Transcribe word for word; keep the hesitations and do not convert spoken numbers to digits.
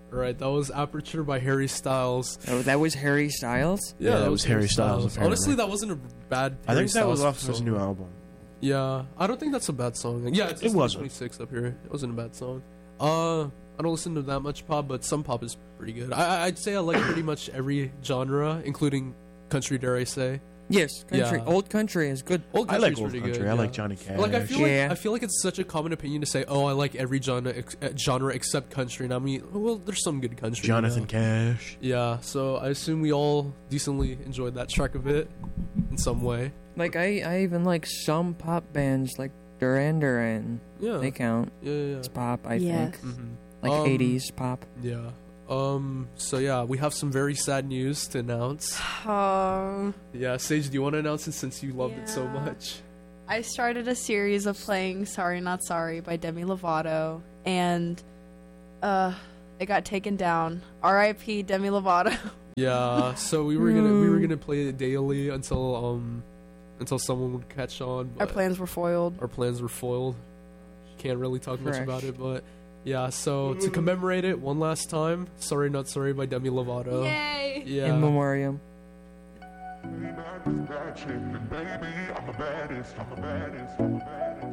Alright, that was Aperture by Harry Styles. Oh, that was Harry Styles? Yeah, Yeah, that, that was was Harry Styles, apparently. Honestly, that wasn't a bad I Harry think that was Styles off of his song. new album. Yeah, I don't think that's a bad song. Yeah, it's It wasn't. twenty-six up here. It wasn't a bad song. Uh, I don't listen to that much pop, but some pop is pretty good. I, I- I'd say I like pretty much every genre, including country, dare I say. Yes, country. Yeah. Old country is good. Old I like country's old pretty country. good, I like yeah. Johnny Cash. Like I feel Yeah. like I feel like it's such a common opinion to say, "Oh, I like every genre ex- uh, genre except country." And I mean, well, there's some good country. Jonathan you know? Cash. Yeah, so I assume we all decently enjoyed that track of it in some way. Like, I, I even like some pop bands, like Duran Duran. Yeah, They count. yeah, yeah. yeah. It's pop, I Yes. think. Mhm. Like Um, eighties pop. Yeah. Um. So yeah, we have some very sad news to announce. Um, Yeah, Sage, do you want to announce it since you loved it so Yeah. much? I started a series of playing Sorry Not Sorry by Demi Lovato, and uh, it got taken down. R I P Demi Lovato. Yeah. So we were gonna we were gonna play it daily until um until someone would catch on. Our But plans were foiled. our plans were foiled. Can't really talk much Correct. about it, but yeah. So to commemorate it one last time, Sorry Not Sorry by Demi Lovato. Yay! Yeah. In memoriam. Baby, I'm the baddest, I'm the baddest, I'm the baddest.